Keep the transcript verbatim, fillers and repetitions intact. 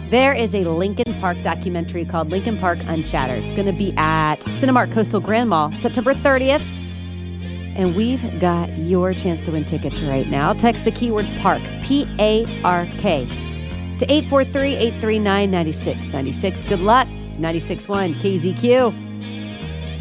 There is a Lincoln Park documentary called Lincoln Park Unshattered. It's going to be at Cinemark Coastal Grand Mall, September thirtieth. And we've got your chance to win tickets right now. Text the keyword PARK, P A R K, to eight four three, eight three nine, nine six nine six. Good luck. ninety-six point one K Z Q.